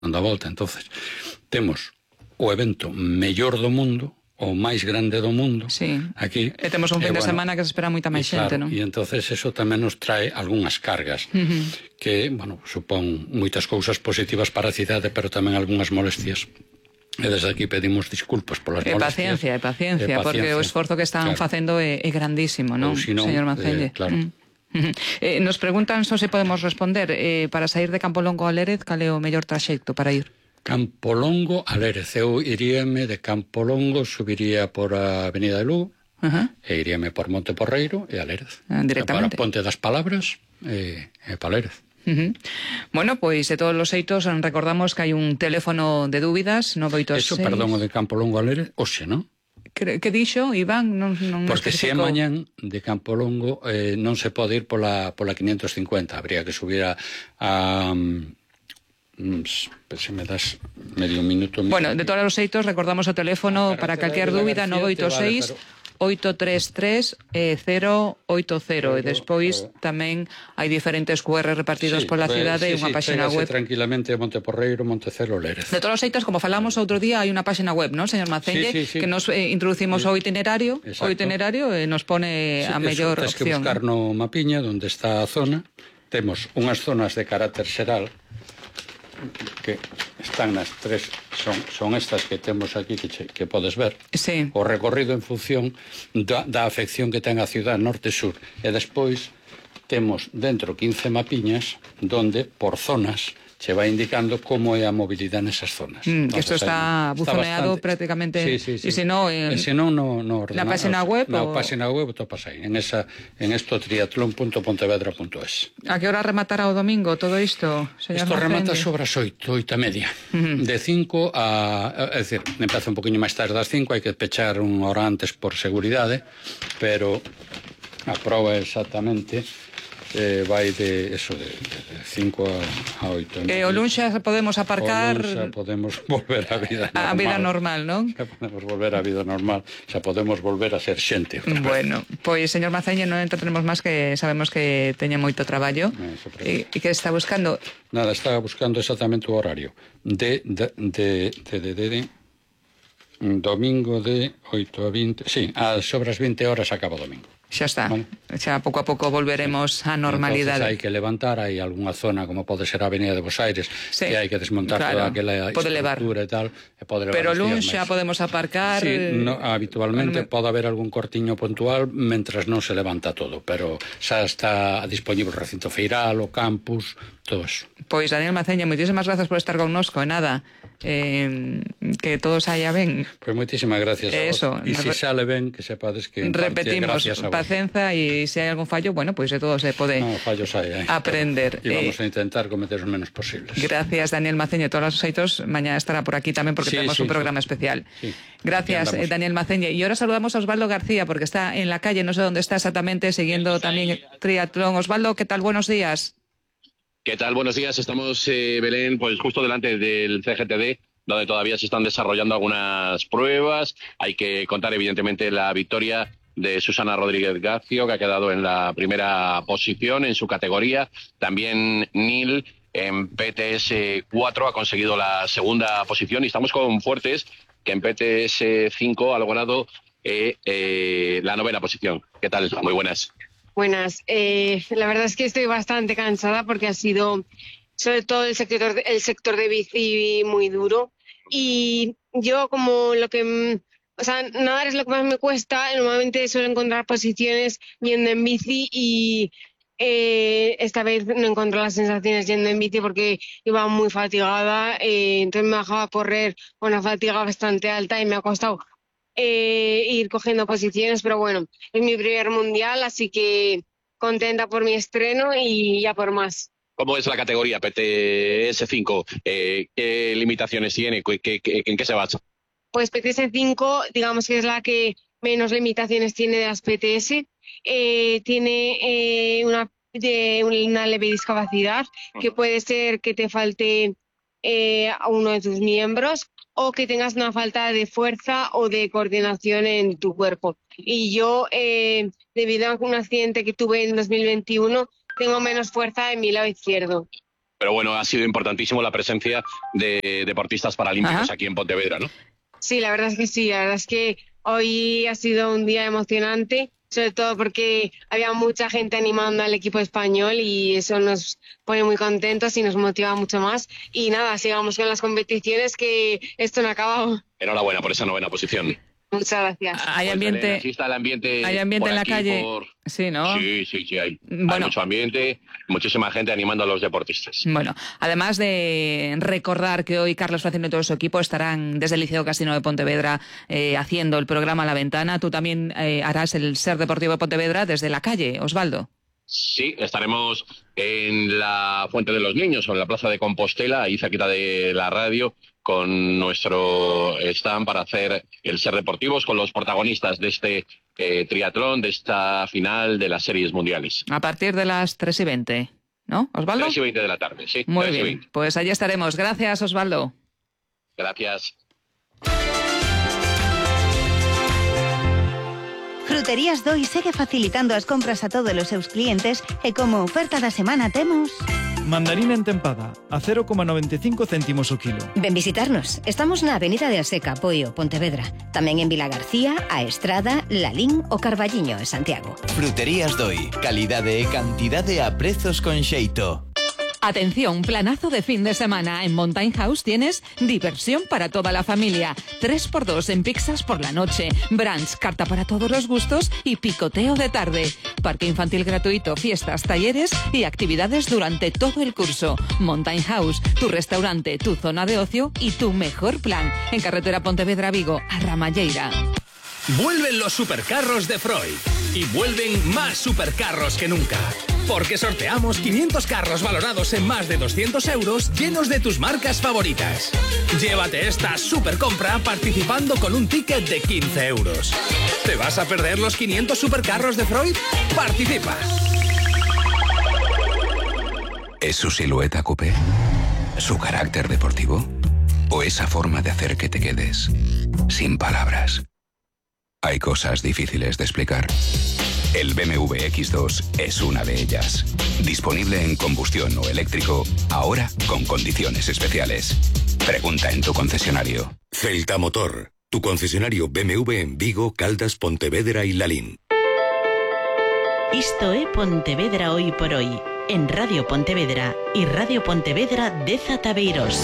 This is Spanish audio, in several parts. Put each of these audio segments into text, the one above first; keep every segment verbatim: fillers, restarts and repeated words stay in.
dando a volta. Entonces temos o evento mellor do mundo, o máis grande do mundo, sí. aquí. E temos un fin e, de bueno, semana que se espera moita máis xente, claro, non? E entonces eso tamén nos trae algunhas cargas, uh-huh. que, bueno, supón moitas cousas positivas para a cidade, pero tamén algunhas molestias. E desde aquí pedimos disculpas polas e molestias. Paciencia, e paciencia, e paciencia, porque o esforzo que están claro. facendo é, é grandísimo, non, si non, señor Mancelle? Eh, claro. Mm. Eh, nos preguntan só se podemos responder eh, para sair de Campolongo a Lérez, cal é o mellor traxecto para ir? Campolongo a Lérez. Eu iríame de Campolongo, subiría por a Avenida de Lugo, uh-huh. e iríame por Monte Porreiro e a Lérez. Ah, directamente. Para Ponte das Palabras e, e para Lérez. Uh-huh. Bueno, pois de todos os xeitos recordamos que hai un teléfono de dúbidas nove oito seis. Eso, perdón, o de Campolongo a Lérez, oxe, non? Que, que dixo, Iván? Non, non Porque se é mañán de Campolongo eh, non se pode ir pola, pola quinientos cincuenta, habría que subir a... a se me das medio minuto. Bueno, de todos os xeitos recordamos o teléfono para calquer dúbida nove oito seis oito tres tres cero oito cero e despois tamén hai diferentes cu erre repartidos sí, pola pues, cidade sí, e unha sí, páxina web. Tranquilamente Monte Porreiro, Montecelo, Lérez. De todos os xeitos, como falamos outro día, hai unha páxina web, non, señor Mancelle, sí, sí, sí. que nos eh, introducimos sí. o itinerario, Exacto. o itinerario e nos pone sí, a mellor eso, opción. Tens que buscar no mapiña onde está a zona. Temos unhas zonas de carácter xeral que están nas tres, son, son estas que temos aquí que, che, que podes ver, sí. o recorrido en función da, da afección que ten a ciudad norte-sur, e despois temos dentro quince mapiñas donde por zonas se vai indicando como é a mobilidade nesas zonas. Mm, Isto está buzoneado bastante... prácticamente, sí, sí, sí. e se non en... se non no, no na página web na o... página web topas aí, en esa en esto triatlón punto pontevedra punto es. A que hora rematará o domingo todo isto, señor Isto Mancelle? remata sobre as oito, oito e media. Uh-huh. De cinco a... É dicir, empeza un poquinho máis tarde das cinco, hai que pechar unha hora antes por seguridade, pero a prova exactamente... Eh, vai de eso de, de cinco a oito. E o luns xa podemos aparcar... O luns xa podemos volver a vida normal. A vida normal, non? Xa podemos volver a vida normal, xa podemos volver a ser xente. Bueno, pois, señor Mancelle, non entretenemos máis, que sabemos que teña moito traballo. E, e que está buscando? Nada, está buscando exactamente o horario. De, de, de, de, de, de, de domingo de oito a vinte, sí, a sobre as vinte horas acaba o domingo. Xa está, vale. Xa pouco a pouco volveremos á normalidade. Entonces hai que levantar, hai algunha zona como pode ser a Avenida de Bos Aires, sí, que hai que desmontar claro. toda aquela pode estructura levar. E tal, e pode levar. Pero luns xa podemos aparcar. Sí, no, habitualmente me... pode haber algún cortiño puntual mentras non se levanta todo, pero xa está disponible o recinto feiral, o campus, todo eso. Pois, Daniel Mancelle, moitísimas grazas por estar connosco, e nada, eh, que todo saia ben. Pois moitísimas gracias a Eso, vos. E se si sale ben, que sepades que repetimos, pacenza, e se hai algún fallo, bueno, pois de todo se pode no, fallos hai, hai. aprender. E vamos eh, a intentar cometer os menos posibles. Gracias, Daniel Mancelle. Todos os xeitos, mañá estará por aquí tamén porque sí, tenemos sí, un programa sí. especial. Sí. Gracias, eh, Daniel Mancelle. Y ahora saludamos a Osvaldo García, porque está en la calle, no sé dónde está exactamente, siguiendo también triatlón. Osvaldo, ¿qué tal? Buenos días. ¿Qué tal? Buenos días. Estamos, eh, Belén, pues justo delante del C G T D, donde todavía se están desarrollando algunas pruebas. Hay que contar, evidentemente, la victoria de Susana Rodríguez Garcio, que ha quedado en la primera posición en su categoría. También Nil, en P T S cuatro, ha conseguido la segunda posición. Y estamos con Fuertes, que en P T S cinco ha logrado eh, eh, la novena posición. ¿Qué tal? Muy buenas. Buenas. Eh, la verdad es que estoy bastante cansada porque ha sido, sobre todo el sector, el sector de bici, muy duro. Y yo, como lo que... O sea, nadar es lo que más me cuesta. Normalmente suelo encontrar posiciones yendo en bici y eh, esta vez no encontré las sensaciones yendo en bici porque iba muy fatigada. Eh, entonces me bajaba a correr con una fatiga bastante alta y me ha costado Eh, ir cogiendo posiciones, pero bueno, es mi primer mundial, así que contenta por mi estreno y ya por más. ¿Cómo es la categoría P T S cinco? Eh, ¿Qué limitaciones tiene? ¿Qué, qué, ¿En qué se basa? Pues P T S cinco, digamos que es la que menos limitaciones tiene de las P T S. Eh, tiene eh, una, de, una leve discapacidad, que puede ser que te falte eh, a uno de tus miembros, o que tengas una falta de fuerza o de coordinación en tu cuerpo. Y yo, eh, debido a un accidente que tuve en dos mil veintiuno, tengo menos fuerza en mi lado izquierdo. pero bueno, ha sido importantísimo la presencia de deportistas paralímpicos Ajá. aquí en Pontevedra, ¿no? Sí, la verdad es que sí, la verdad es que hoy ha sido un día emocionante, sobre todo porque había mucha gente animando al equipo español y eso nos pone muy contentos y nos motiva mucho más. Y nada, sigamos con las competiciones, que esto no ha acabado. Enhorabuena por esa novena posición. Muchas gracias. Hay ambiente, pues Belén, así está el ambiente, hay ambiente en la calle. Por... Sí, ¿no? Sí, sí, sí, hay, bueno. hay mucho ambiente, muchísima gente animando a los deportistas. Bueno, además de recordar que hoy Carlos Facino y todo su equipo estarán desde el Liceo Castino de Pontevedra eh, haciendo el programa La Ventana, tú también eh, harás el Ser Deportivo de Pontevedra desde la calle, Osvaldo. Sí, estaremos en la Fuente de los Niños o en la Plaza de Compostela, ahí cerquita de la radio, con nuestro stand para hacer el Ser Deportivos con los protagonistas de este eh, triatlón, de esta final de las series mundiales. A partir de las tres y veinte, ¿no, Osvaldo? tres y veinte de la tarde, sí. Muy bien, pues allí estaremos. Gracias, Osvaldo. Gracias. Fruterías Doi segue facilitando as compras a todos os seus clientes e como oferta da semana temos... Mandarina entempada, a cero coma noventa e cinco céntimos o kilo. Ven visitarnos. Estamos na Avenida de Aseca, Poio, Pontevedra. Tamén en Vila García, A Estrada, Lalín o Carballiño, en Santiago. Fruterías Doi. Calidade e cantidade a prezos con xeito. Atención, planazo de fin de semana. En Mountain House tienes diversión para toda la familia. tres por dos en pizzas por la noche, brunch, carta para todos los gustos y picoteo de tarde. Parque infantil gratuito, fiestas, talleres y actividades durante todo el curso. Mountain House, tu restaurante, tu zona de ocio y tu mejor plan. En carretera Pontevedra-Vigo, a Ramalleira. Vuelven los supercarros de Freud. Y vuelven más supercarros que nunca. Porque sorteamos quinientos carros valorados en más de doscientos euros llenos de tus marcas favoritas. Llévate esta supercompra participando con un ticket de quince euros. ¿Te vas a perder los quinientos supercarros de Freud? ¡Participa! ¿Es su silueta coupé? ¿Su carácter deportivo? ¿O esa forma de hacer que te quedes sin palabras? Hay cosas difíciles de explicar. El B M W X dos es una de ellas. Disponible en combustión o eléctrico, ahora con condiciones especiales. Pregunta en tu concesionario. Celta Motor, tu concesionario B M W en Vigo, Caldas, Pontevedra y Lalín. Isto é Pontevedra hoy por hoy, en Radio Pontevedra y Radio Pontevedra de Zataveiros.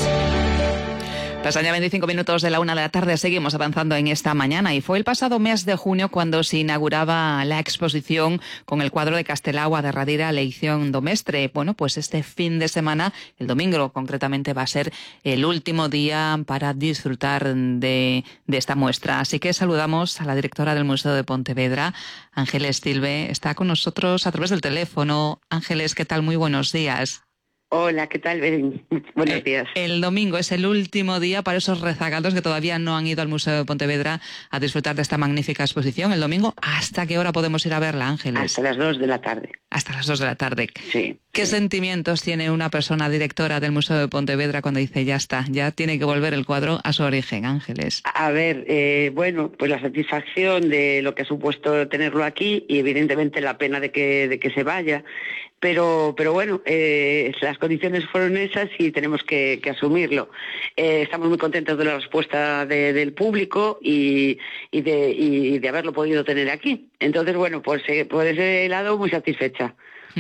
Pasan ya veinticinco minutos de la una de la tarde, seguimos avanzando en esta mañana y fue el pasado mes de junio cuando se inauguraba la exposición con el cuadro de Castelao a derradir a Leición do Mestre. Bueno, pues este fin de semana, el domingo concretamente, va a ser el último día para disfrutar de, de esta muestra. Así que saludamos a la directora del Museo de Pontevedra, Ángeles Tilbe. Está con nosotros a través del teléfono. Ángeles, ¿qué tal? Muy buenos días. Hola, ¿qué tal? Buenos días. El, el domingo es el último día para esos rezagados que todavía no han ido al Museo de Pontevedra a disfrutar de esta magnífica exposición. El domingo, ¿hasta qué hora podemos ir a verla, Ángeles? Hasta las dos de la tarde. Hasta las dos de la tarde. Sí. ¿Qué sí. sentimientos tiene una persona directora del Museo de Pontevedra cuando dice ya está, ya tiene que volver el cuadro a su origen, Ángeles? A ver, eh, bueno, pues la satisfacción de lo que ha supuesto tenerlo aquí y evidentemente la pena de que, de que se vaya. Pero, pero bueno, eh, las condiciones fueron esas y tenemos que, que asumirlo. Eh, estamos muy contentos de la respuesta de, del público y, y, de, y de haberlo podido tener aquí. Entonces, bueno, pues eh, por ese lado muy satisfecha.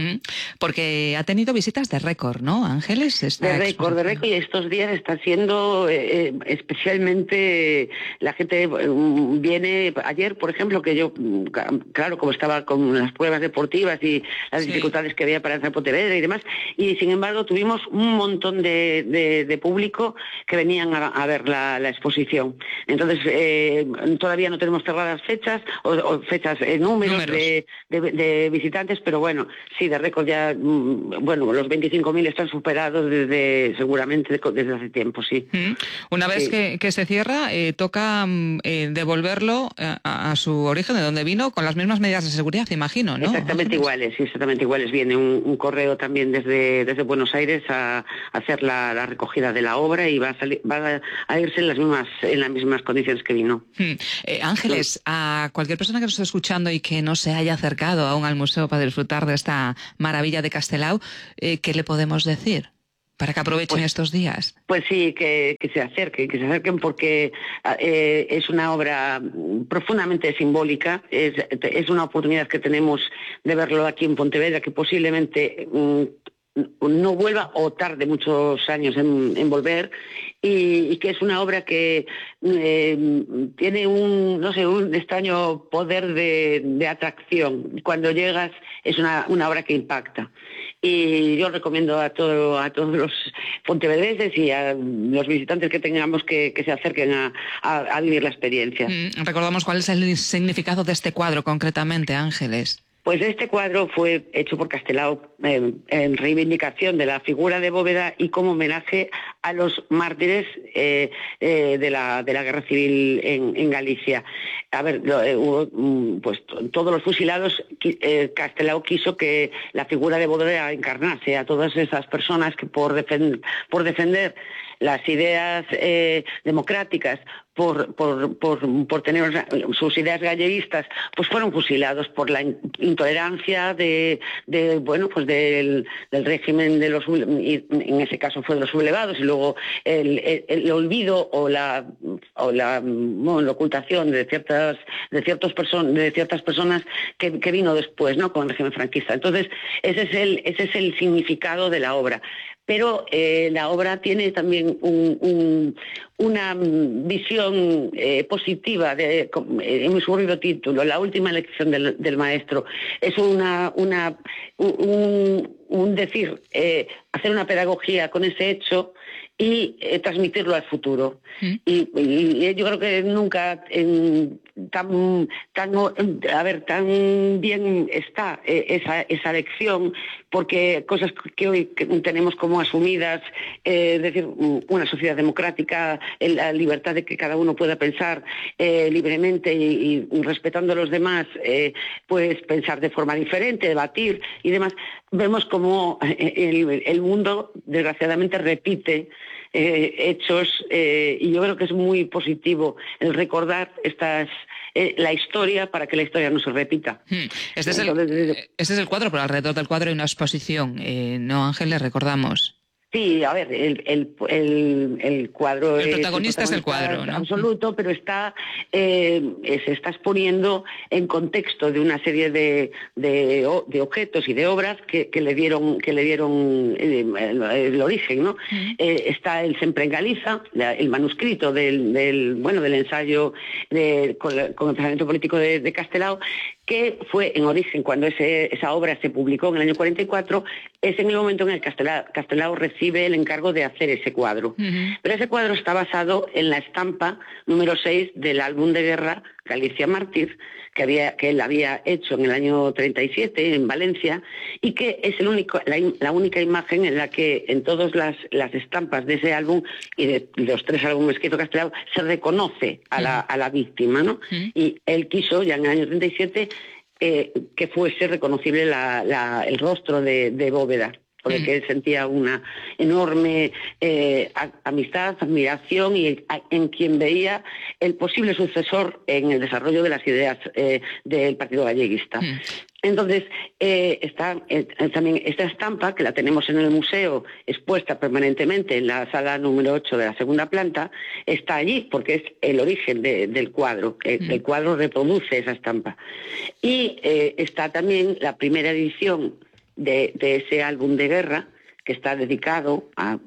Porque ha tenido visitas de récord, ¿no, Ángeles? Esta de récord, de récord, y estos días está siendo eh, especialmente, la gente viene, ayer por ejemplo, que yo, claro, como estaba con las pruebas deportivas y las sí. dificultades que había para entrar a Pontevedra y demás, y sin embargo tuvimos un montón de, de, de público que venían a, a ver la, la exposición. Entonces, eh, todavía no tenemos cerradas fechas, o, o fechas, eh, números, números. De, de, de visitantes, pero bueno, sí, de récord ya, bueno, los veinticinco mil están superados desde, seguramente desde hace tiempo, sí. Una vez sí. que, que se cierra, eh, toca eh, devolverlo a, a su origen, de donde vino, con las mismas medidas de seguridad, imagino, ¿no? Exactamente iguales, sí, exactamente iguales. Viene un, un correo también desde, desde Buenos Aires a, a hacer la, la recogida de la obra y va a, salir, va a irse en las mismas, en las mismas condiciones que vino. Eh, Ángeles, sí. a cualquier persona que nos esté escuchando y que no se haya acercado aún al museo para disfrutar de esta maravilla de Castelao, eh, ¿qué le podemos decir? para que aprovechen pues, estos días. Pues sí, que, que se acerquen, que se acerquen porque eh, es una obra profundamente simbólica, es, es una oportunidad que tenemos de verlo aquí en Pontevedra, que posiblemente mm, no vuelva o tarde muchos años en, en volver, y, y que es una obra que eh, tiene un, no sé, un extraño poder de, de atracción. Cuando llegas es una, una obra que impacta. Y yo recomiendo a todo, a todos los pontevedreses y a los visitantes que tengamos que, que se acerquen a, a, a vivir la experiencia. Mm, recordamos cuál es el significado de este cuadro concretamente, Ángeles. Pues este cuadro fue hecho por Castelao eh, en reivindicación de la figura de Bóveda y como homenaje a los mártires eh, eh, de, la, de la Guerra Civil en, en Galicia. A ver, eh, hubo, pues todos los fusilados, eh, Castelao quiso que la figura de Bóveda encarnase a todas esas personas que por, defend, por defender las ideas eh, democráticas, por, por, por, por tener sus ideas galleguistas, pues fueron fusilados por la intolerancia de, de bueno, pues del, del régimen de los, y en ese caso fue de los sublevados, y luego el, el, el olvido o la, o la, bueno, la ocultación de ciertas, de ciertas personas, de ciertas personas que, que vino después, ¿no?, con el régimen franquista. Entonces, ese es el, ese es el significado de la obra. Pero eh, la obra tiene también un, un, una visión eh, positiva, de, en su propio título, La última lección del, del maestro. Es una, una, un, un decir, eh, hacer una pedagogía con ese hecho y eh, transmitirlo al futuro. ¿Mm? Y, y, y yo creo que nunca en, tan, tan, a ver, tan bien está eh, esa, esa lección, porque cosas que hoy tenemos como asumidas, eh, es decir, una sociedad democrática, la libertad de que cada uno pueda pensar eh, libremente y, y respetando a los demás, eh, pues pensar de forma diferente, debatir y demás, vemos como el, el mundo desgraciadamente repite Eh, hechos eh, y yo creo que es muy positivo el recordar estas eh, la historia para que la historia no se repita. Hmm. Este, es el, Entonces, este es el cuadro, pero alrededor del cuadro hay una exposición, eh, ¿no, Ángel? Le recordamos. Sí, a ver, el, el, el, el cuadro... El protagonista es, el, protagonista es el cuadro, ¿no? Absoluto, pero está eh, se está exponiendo en contexto de una serie de, de, de objetos y de obras que, que le dieron que le dieron el, el, el origen, ¿no? Uh-huh. Eh, está el Sempre en Galiza, la, el manuscrito del, del bueno del ensayo de, con, con el pensamiento político de, de Castelao, que fue en origen, cuando ese, esa obra se publicó en el año cuarenta y cuatro, es en el momento en el que Castelao, Castelao recibe el encargo de hacer ese cuadro. Uh-huh. Pero ese cuadro está basado en la estampa número seis del álbum de guerra Galicia Mártir, que, había, que él había hecho en el año treinta y siete en Valencia, y que es el único, la, la única imagen en la que en todas las, las estampas de ese álbum y de, de los tres álbumes que hizo Castelao se reconoce a la, a la víctima, ¿no? Uh-huh. Y él quiso, ya en el año treinta y siete, eh, que fuese reconocible la, la, el rostro de, de Bóveda, porque uh-huh. él sentía una enorme eh, amistad, admiración y en quien veía el posible sucesor en el desarrollo de las ideas eh, del Partido Galleguista. Uh-huh. Entonces, eh, está eh, también esta estampa, que la tenemos en el museo expuesta permanentemente en la sala número ocho de la segunda planta, está allí porque es el origen de, del cuadro. Eh, uh-huh. El cuadro reproduce esa estampa. Y eh, está también la primera edición De, de ese álbum de guerra, que está dedicado a,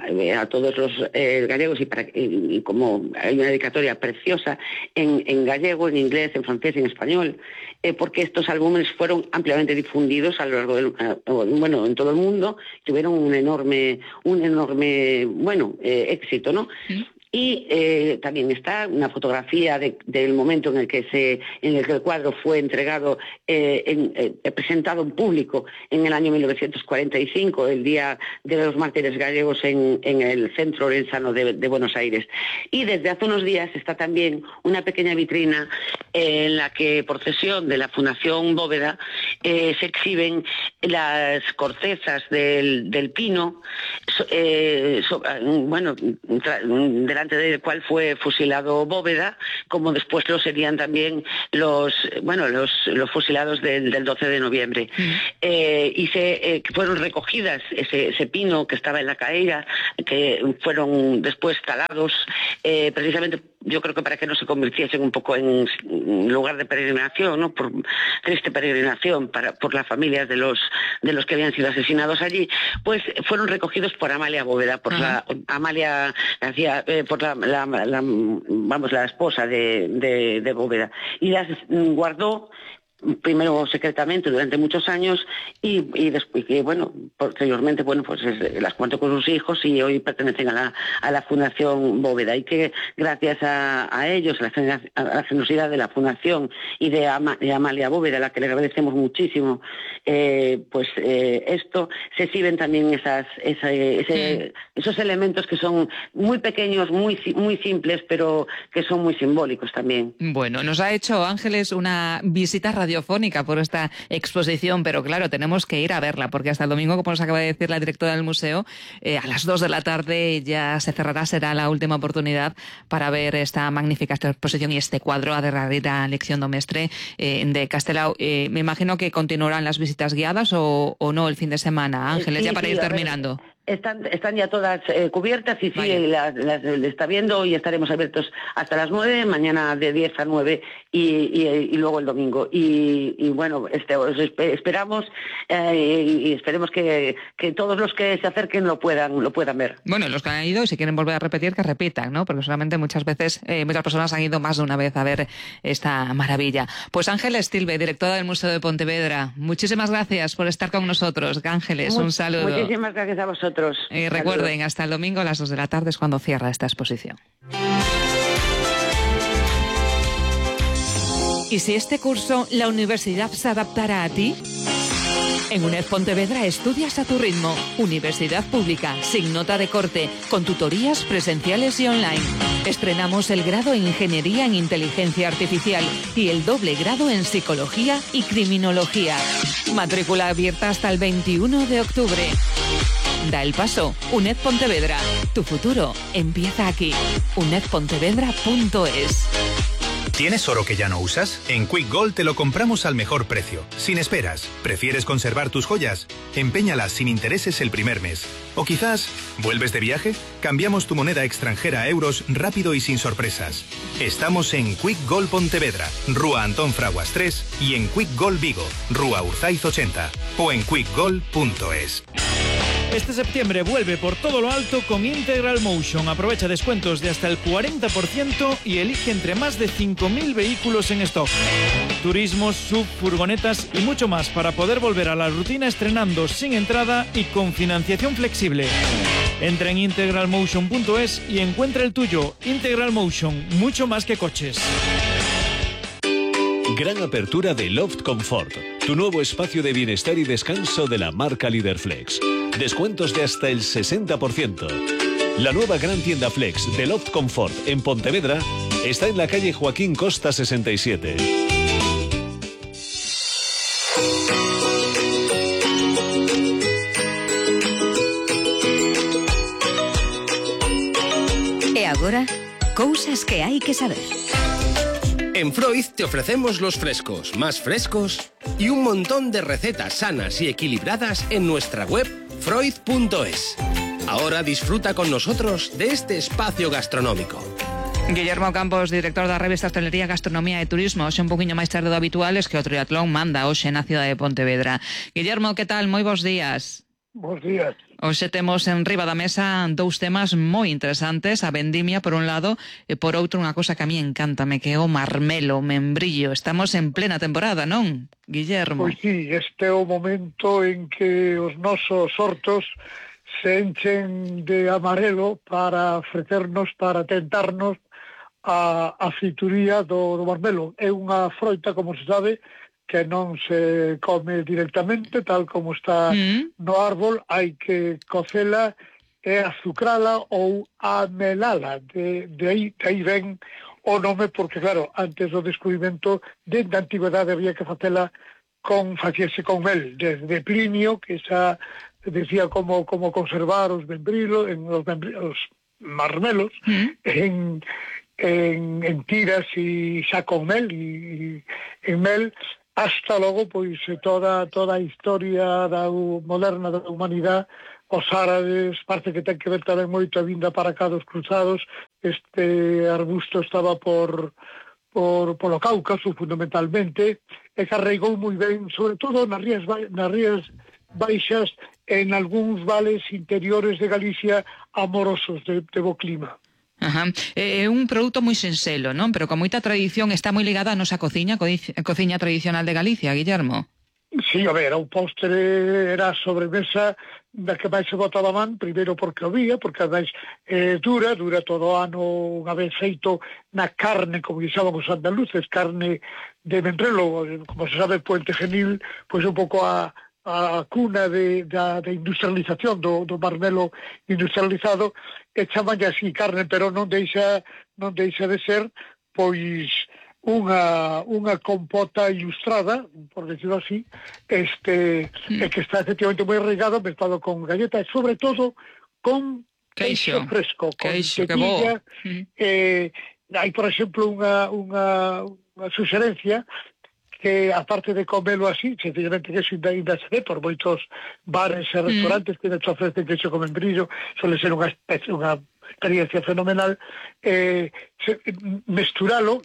a todos los eh, gallegos y, para, y, y como hay una dedicatoria preciosa en, en gallego, en inglés, en francés, en español, eh, porque estos álbumes fueron ampliamente difundidos a lo largo del, eh, bueno, en todo el mundo, tuvieron un enorme, un enorme, bueno, eh, éxito, ¿no? ¿Sí? Y eh, también está una fotografía de, del momento en el que se, en el que el cuadro fue entregado, eh, en, eh, presentado en público en el año mil novecientos cuarenta y cinco, el Día de los Mártires Gallegos en, en el Centro Orensano de, de Buenos Aires. Y desde hace unos días está también una pequeña vitrina eh, en la que, por cesión de la Fundación Bóveda, eh, se exhiben las cortezas del, del pino, eh, so, bueno, tra, delante delante del cual fue fusilado Bóveda, como después lo serían también los, bueno, los, los fusilados del, del doce de noviembre. Mm. Eh, y se eh, fueron recogidas ese, ese pino que estaba en la caída, que fueron después talados, eh, precisamente yo creo que para que no se convirtiesen un poco en lugar de peregrinación, ¿no? Por triste peregrinación para, por las familias de los de los que habían sido asesinados allí, pues fueron recogidos por Amalia Bóveda, por Ajá. la Amalia García, eh, por la, la, la, vamos, la esposa de, de, de Bóveda, y las guardó primero secretamente durante muchos años y, y después, y bueno, posteriormente, bueno, pues las cuento con sus hijos y hoy pertenecen a la, a la Fundación Bóveda, y que gracias a, a ellos, a la, a la generosidad de la Fundación y de, Ama, de Amalia Bóveda, a la que le agradecemos muchísimo, eh, pues eh, esto, se exhiben también esas, esa, ese, sí. esos elementos que son muy pequeños, muy, muy simples, pero que son muy simbólicos también. Bueno, nos ha hecho Ángeles una visita radiofónica por esta exposición, pero claro, tenemos que ir a verla, porque hasta el domingo, como nos acaba de decir la directora del museo, eh, a las dos de la tarde ya se cerrará, será la última oportunidad para ver esta magnífica exposición y este cuadro, a darrera lección do mestre, eh, de Castelao. Eh, me imagino que continuarán las visitas guiadas o, o no el fin de semana, Ángeles, sí, ya para sí, ir terminando. Ver. Están, están ya todas eh, cubiertas y sí, las, las, las está viendo, y estaremos abiertos hasta las nueve, mañana de diez a nueve y, y, y luego el domingo. Y, y bueno, este, os esperamos eh, y esperemos que, que todos los que se acerquen lo puedan, lo puedan ver. Bueno, los que han ido y si quieren volver a repetir, que repitan, ¿no? Porque solamente muchas veces, eh, muchas personas han ido más de una vez a ver esta maravilla. Pues Ángeles Tilbe, directora del Museo de Pontevedra, muchísimas gracias por estar con nosotros. Ángeles, Mu- un saludo. Muchísimas gracias a vosotros. Eh, recuerden, hasta el domingo a las dos de la tarde es cuando cierra esta exposición. ¿Y si este curso la universidad se adaptara a ti? En UNED Pontevedra estudias a tu ritmo. Universidad pública, sin nota de corte, con tutorías presenciales y online. Estrenamos el grado en Ingeniería en Inteligencia Artificial y el doble grado en Psicología y Criminología. Matrícula abierta hasta el veintiuno de octubre. Da el paso. UNED Pontevedra. Tu futuro empieza aquí. uned pontevedra punto es. ¿Tienes oro que ya no usas? En Quick Gold te lo compramos al mejor precio, sin esperas. ¿Prefieres conservar tus joyas? Empeñalas sin intereses el primer mes. ¿O quizás vuelves de viaje? Cambiamos tu moneda extranjera a euros rápido y sin sorpresas. Estamos en Quick Gold Pontevedra, Rúa Antón Fraguas tres, y en Quick Gold Vigo, Rúa Urzaiz ochenta, o en quick gold punto es. Este septiembre vuelve por todo lo alto con Integral Motion. Aprovecha descuentos de hasta el cuarenta por ciento y elige entre más de cinco mil vehículos en stock. Turismos, sub, furgonetas y mucho más para poder volver a la rutina estrenando sin entrada y con financiación flexible. Entra en integral motion punto es y encuentra el tuyo. Integral Motion, mucho más que coches. Gran apertura de Loft Comfort, tu nuevo espacio de bienestar y descanso de la marca Líder Flex. Descuentos de hasta el sesenta por ciento. La nueva gran tienda Flex de Loft Comfort en Pontevedra está en la calle Joaquín Costa sesenta y siete. E agora, cousas que hai que saber. En Freud te ofrecemos los frescos, más frescos y un montón de recetas sanas y equilibradas en nuestra web freud punto es. Ahora disfruta con nosotros de este espacio gastronómico. Guillermo Campos, director da revista Hostelería, Gastronomía e Turismo. Hoxe un poquinho máis tarde do habitual, es que o triatlón manda hoxe na cidade de Pontevedra. Guillermo, que tal? Moi bons días. Bos días. Hoxe temos en riba da mesa dous temas moi interesantes, a vendimia por un lado e por outro unha cosa que a mí encántame, que é o marmelo, o membrillo. Estamos en plena temporada, non, Guillermo? Pois sí, este é o momento en que os nosos hortos se enchen de amarelo para ofrecernos, para tentarnos a, a frituría do, do marmelo. É unha froita, como se sabe, que non se come directamente, tal como está mm. no árbol, hai que cocela e azucrala ou amelala. De, de, aí, de aí ven o nome, porque claro, antes do descubrimento, dentro da antigüedade había que facela con, facierse con mel, desde Plinio, que xa decía como, como conservar os membrilos, en os, membrilos, marmelos, mm. en, en, en tiras e xa con mel e, e en mel, hasta logo pois toda toda a historia da moderna da humanidade. Os árabes parece que ten que ver tamén moito a vinda para cá dos cruzados. Este arbusto estaba por por polo Cáucaso fundamentalmente e carregou moi ben, sobre todo nas rías nas rías baixas, en algúns vales interiores de Galicia amorosos de, de bo clima. Ajá. É un produto moi sinxelo, non? Pero con moita tradición, está moi ligada a nosa cociña, a cociña tradicional de Galicia, Guillermo. Sí, a ver, o postre era a sobremesa da que máis se botaba man, primeiro porque o vía, porque ademais eh, dura, dura todo o ano, unha vez feito na carne, como dixaban os andaluces, carne de Menrelo, como se sabe, Puente Genil, pois un pouco a a cuna de, da, de industrialización do, do marmelo industrializado, e chaman así carne, pero non deixa non deixa de ser pois unha unha compota ilustrada, por decirlo así, este mm. que está efectivamente moi arraigado, mezclado con galleta e sobre todo con queixo, queixo fresco, con queixo, tetilla. Mm. Eh, hai, por exemplo, unha unha unha suxerencia que, aparte de comelo así, sencillamente que eso ainda se ve por moitos bares e restaurantes mm. que te ofrecen queixo con membrillo, suele ser unha especie, unha experiencia fenomenal, eh, se, mesturalo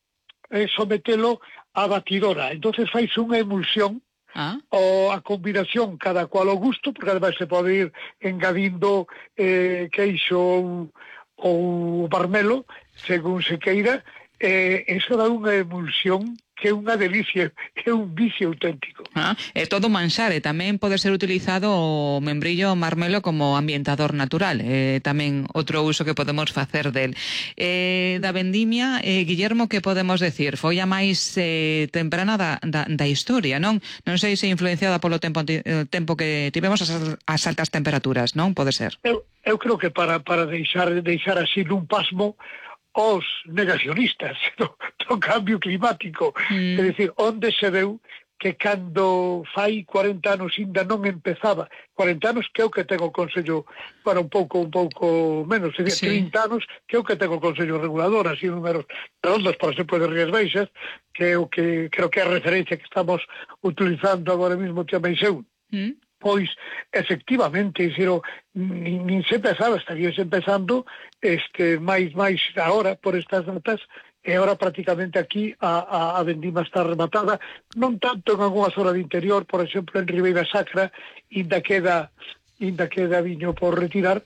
e sometelo a batidora. Entonces fais unha emulsión, ah. ou a combinación cada cual ao gusto, porque ademais se pode ir engadindo eh, queixo ou, ou marmelo, según se queira, eh, eso dá unha emulsión que é unha delicia, que é un vicio auténtico. Ah, é todo manxar, e tamén pode ser utilizado o membrillo o marmelo como ambientador natural, eh, tamén outro uso que podemos facer del. Eh, da vendimia, eh, Guillermo, que podemos decir? Foi a máis eh, temprana da, da, da historia, non? Non sei se influenciada polo tempo, eh, tempo que tivemos as, as altas temperaturas, non? Pode ser. Eu, eu creo que para, para deixar, deixar así nun pasmo os negacionistas do, do cambio climático. Mm. É dicir, onde se veu que cando fai cuarenta anos ainda non empezaba, cuarenta anos que é o que ten o Consello, para un pouco un pouco menos, sería sí. trinta anos que é o que ten o Consello Regulador, así números redondos, por exemplo, de Rías Baixas, que é o que creo que é a referencia que estamos utilizando agora mesmo, que ameixeu. Mm. Pois, efectivamente, xero, nin, nin se empezaba, estaríase empezando este, máis, máis agora, por estas datas, e agora prácticamente aquí a, a, a vendima está rematada, non tanto en algunha zona de interior, por exemplo, en Ribeira Sacra, inda queda, inda queda viño por retirar,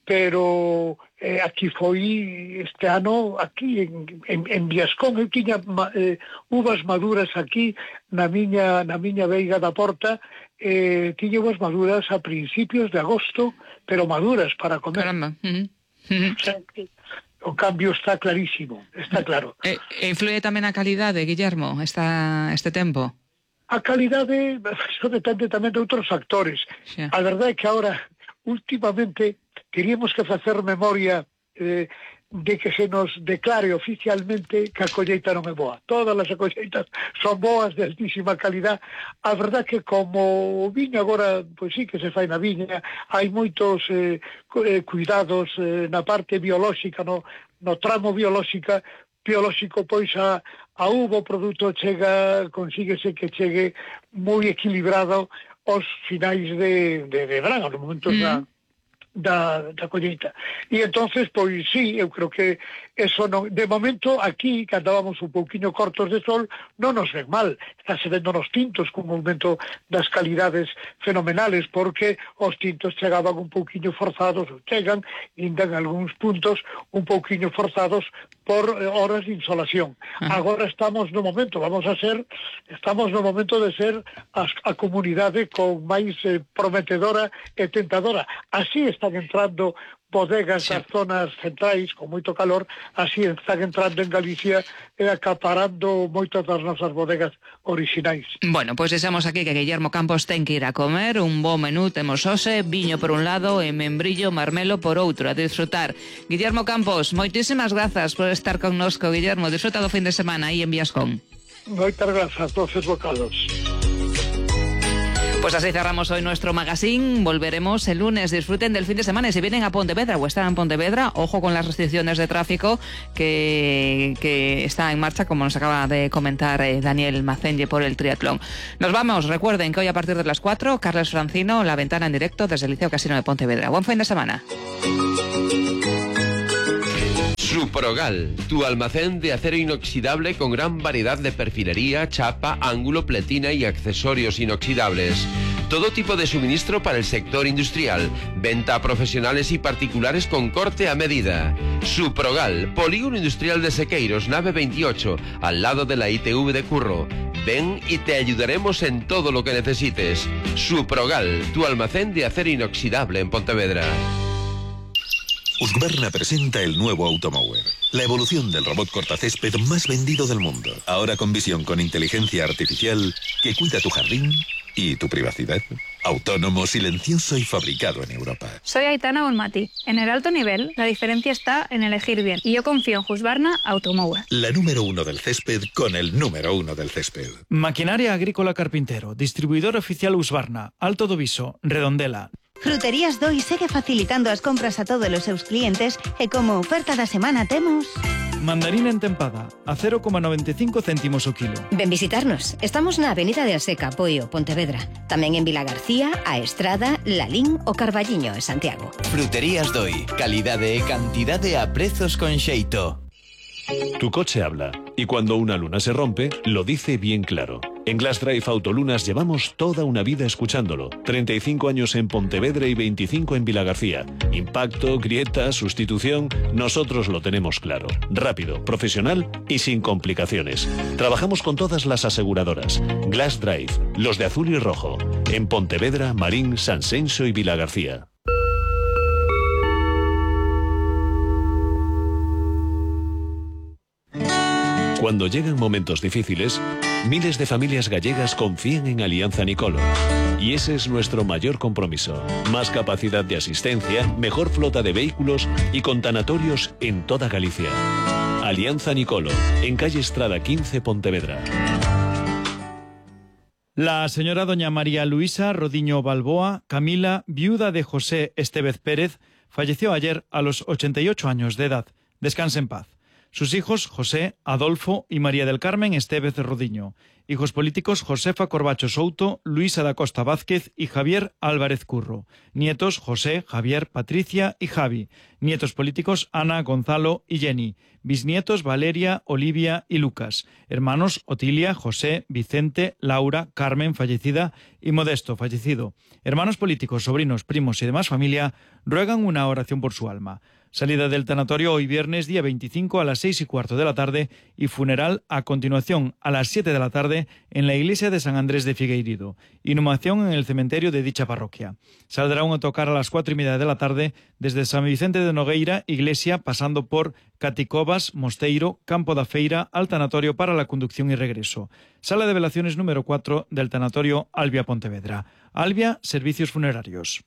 pero eh, aquí foi este ano, aquí en, en, en Viascón, eu tiña eh, uvas maduras aquí na miña, na miña veiga da Porta, eh, tiña uvas maduras a principios de agosto, pero maduras para comer. Caramba. Uh-huh. Uh-huh. O sea, que o cambio está clarísimo, está claro. E, e influye tamén a calidade, Guillermo, esta, este tempo? A calidade, eso depende tamén de outros factores. Sí. A verdade é que ahora, últimamente, teríamos que facer memoria eh, de que se nos declare oficialmente que a colleita non é boa. Todas as colleitas son boas, de altísima calidad. A verdad que como o viño agora, pois sí que se fai na viña, hai moitos eh, cuidados eh, na parte biolóxica, no, no tramo biolóxica, biolóxico, pois a, a uva, o produto chega, consíguese que chegue moi equilibrado aos finais de, de, de verano, nos momentos mm. da da, da colleita. E entonces, pois sí, eu creo que eso non, de momento aquí, que andábamos un pouquiño cortos de sol, non nos ven mal. Está se vendo nos tintos cun aumento das calidades fenomenales, porque os tintos chegaban un pouquiño forzados, ou chegan, ainda en algúns puntos, un pouquiño forzados por horas de insolación. Ah. Agora estamos no momento, vamos a ser, estamos no momento de ser a, a comunidade con máis eh, prometedora e tentadora. Así está están entrando bodegas sí. das zonas centrais con moito calor, así están entrando en Galicia e acaparando moitas das nosas bodegas orixinais. Bueno, pois pues desamos aquí que Guillermo Campos ten que ir a comer un bo menú, temos hoxe, viño por un lado e membrillo, marmelo por outro, a disfrutar. Guillermo Campos, moitísimas grazas por estar connosco, Guillermo, disfruta do fin de semana aí en Viascón. Moitas grazas, doces bocados. Pues así cerramos hoy nuestro magazine. Volveremos el lunes. Disfruten del fin de semana. Y si vienen a Pontevedra o están en Pontevedra, ojo con las restricciones de tráfico que, que está en marcha, como nos acaba de comentar eh, Daniel Macenlle por el triatlón. Nos vamos. Recuerden que hoy a partir de las cuatro, Carles Francino, La Ventana en directo desde el Liceo Casino de Pontevedra. Buen fin de semana. Suprogal, tu almacén de acero inoxidable con gran variedad de perfilería, chapa, ángulo, pletina y accesorios inoxidables. Todo tipo de suministro para el sector industrial. Venta a profesionales y particulares con corte a medida. Suprogal, Polígono Industrial de Sequeiros, nave veintiocho, al lado de la I T V de Curro. Ven y te ayudaremos en todo lo que necesites. Suprogal, tu almacén de acero inoxidable en Pontevedra. Husqvarna presenta el nuevo Automower, la evolución del robot cortacésped más vendido del mundo. Ahora con visión con inteligencia artificial que cuida tu jardín y tu privacidad. Autónomo, silencioso y fabricado en Europa. Soy Aitana Bonmati. En el alto nivel, la diferencia está en elegir bien. Y yo confío en Husqvarna Automower. La número uno del césped con el número uno del césped. Maquinaria Agrícola Carpintero. Distribuidor oficial Husqvarna. Alto do Viso. Redondela. Fruterías Doi segue facilitando as compras a todos os seus clientes e como oferta da semana temos... Mandarina entempada, a cero coma noventa e cinco céntimos o kilo. Ven visitarnos. Estamos na Avenida de Aseca, Poio, Pontevedra. Tamén en Vila García, A Estrada, Lalín o Carballiño, en Santiago. Fruterías Doi. Calidade e cantidade a prezos con xeito. Tu coche habla, y cuando una luna se rompe, lo dice bien claro. En Glass Drive Autolunas llevamos toda una vida escuchándolo. treinta y cinco años en Pontevedra y veinticinco en Vilagarcía. Impacto, grieta, sustitución, nosotros lo tenemos claro. Rápido, profesional y sin complicaciones. Trabajamos con todas las aseguradoras. Glass Drive, los de azul y rojo. En Pontevedra, Marín, Sanxenxo y Vilagarcía. Cuando llegan momentos difíciles, miles de familias gallegas confían en Alianza Nicolo. Y ese es nuestro mayor compromiso. Más capacidad de asistencia, mejor flota de vehículos y con tanatorios en toda Galicia. Alianza Nicolo, en calle Estrada quince, Pontevedra. La señora doña María Luisa Rodiño Balboa, Camila, viuda de José Estevez Pérez, falleció ayer a los ochenta y ocho años de edad. Descanse en paz. Sus hijos, José, Adolfo y María del Carmen Estevez Rodiño. Hijos políticos, Josefa Corbacho Souto, Luisa da Costa Vázquez y Javier Álvarez Curro. Nietos, José, Javier, Patricia y Javi. Nietos políticos, Ana, Gonzalo y Jenny. Bisnietos, Valeria, Olivia y Lucas. Hermanos, Otilia, José, Vicente, Laura, Carmen, fallecida, y Modesto, fallecido. Hermanos políticos, sobrinos, primos y demás familia ruegan una oración por su alma. Salida del tanatorio hoy viernes, día veinticinco, a las seis y cuarto de la tarde y funeral a continuación a las siete de la tarde en la iglesia de San Andrés de Figueiredo. Inhumación en el cementerio de dicha parroquia. Saldrá un autocar a las cuatro y media de la tarde desde San Vicente de Nogueira, iglesia, pasando por Caticobas, Mosteiro, Campo da Feira, al tanatorio para la conducción y regreso. Sala de velaciones número cuatro del tanatorio Albia Pontevedra. Albia, servicios funerarios.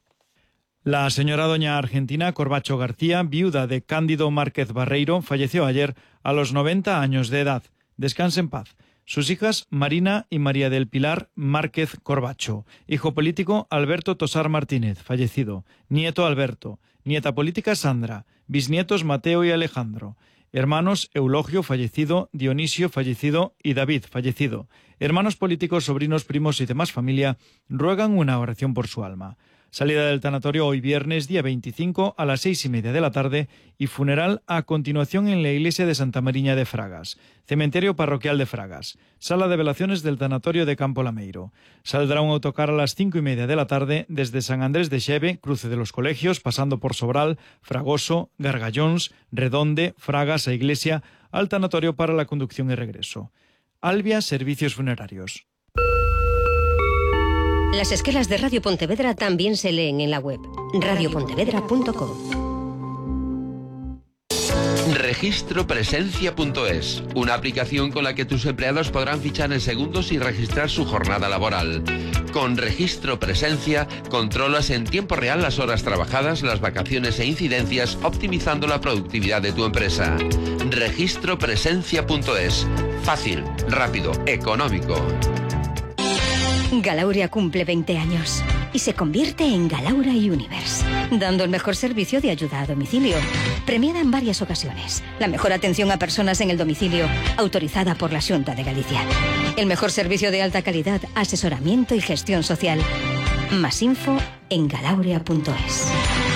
La señora doña Argentina Corbacho García, viuda de Cándido Márquez Barreiro, falleció ayer a los noventa años de edad. Descanse en paz. Sus hijas Marina y María del Pilar Márquez Corbacho. Hijo político Alberto Tosar Martínez, fallecido. Nieto Alberto. Nieta política Sandra. Bisnietos Mateo y Alejandro. Hermanos Eulogio, fallecido, Dionisio, fallecido y David, fallecido. Hermanos políticos, sobrinos, primos y demás familia ruegan una oración por su alma. Salida del tanatorio hoy viernes, día veinticinco, a las seis y media de la tarde y funeral a continuación en la iglesia de Santa Mariña de Fragas. Cementerio parroquial de Fragas. Sala de velaciones del tanatorio de Campo Lameiro. Saldrá un autocar a las cinco y media de la tarde desde San Andrés de Xeve, cruce de los colegios, pasando por Sobral, Fragoso, Gargallóns, Redonde, Fragas e Iglesia, al tanatorio para la conducción y regreso. Albia, servicios funerarios. Las esquelas de Radio Pontevedra también se leen en la web radio pontevedra punto com. registro presencia punto es, una aplicación con la que tus empleados podrán fichar en segundos y registrar su jornada laboral. Con Registro Presencia controlas en tiempo real las horas trabajadas, las vacaciones e incidencias, optimizando la productividad de tu empresa. registro presencia punto es. Fácil, rápido, económico. Galauria cumple veinte años y se convierte en Galaura Universe, dando el mejor servicio de ayuda a domicilio. Premiada en varias ocasiones. La mejor atención a personas en el domicilio, autorizada por la Xunta de Galicia. El mejor servicio de alta calidad, asesoramiento y gestión social. Más info en galauria punto es.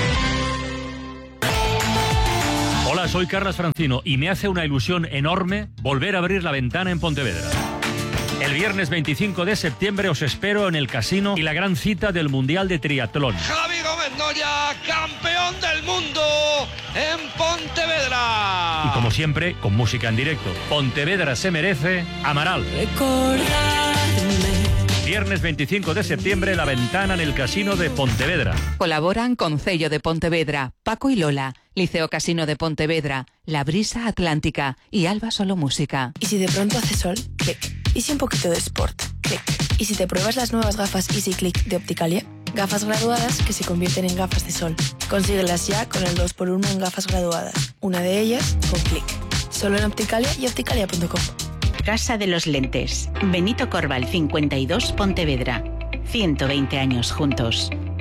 Hola, soy Carlas Francino y me hace una ilusión enorme volver a abrir La Ventana en Pontevedra. El viernes veinticinco de septiembre os espero en el casino y la gran cita del Mundial de Triatlón. Javi Gómez Noya, campeón del mundo en Pontevedra. Y como siempre, con música en directo. Pontevedra se merece Amaral. Recordadme. Viernes veinticinco de septiembre, La Ventana en el Casino de Pontevedra. Colaboran Concello de Pontevedra, Paco y Lola, Liceo Casino de Pontevedra, La Brisa Atlántica y Alba Solo Música. ¿Y si de pronto hace sol? Clic. ¿Y si un poquito de sport? Clic. ¿Y si te pruebas las nuevas gafas Easy Click de Opticalia? Gafas graduadas que se convierten en gafas de sol. Consíguelas ya con el dos por uno en gafas graduadas. Una de ellas con Clic. Solo en Opticalia y opticalia punto com. Casa de los Lentes. Benito Corval cincuenta y dos, Pontevedra. ciento veinte años juntos.